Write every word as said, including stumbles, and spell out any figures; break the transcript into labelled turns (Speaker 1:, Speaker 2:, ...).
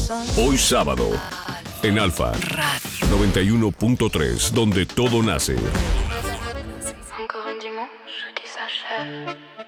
Speaker 1: Hoy sábado, en Alfa noventa y uno punto tres, donde todo nace.
Speaker 2: Encore un dimanche qui s'achève.